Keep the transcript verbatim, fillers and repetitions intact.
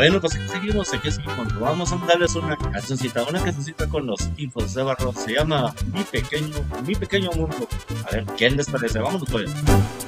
Bueno, pues aquí seguimos, aquí seguimos. Vamos a darles una cancioncita, una cancioncita con los hijos de barro. Se llama Mi Pequeño, Mi Pequeño Mundo. A ver, ¿quién les parece? Vamos pues.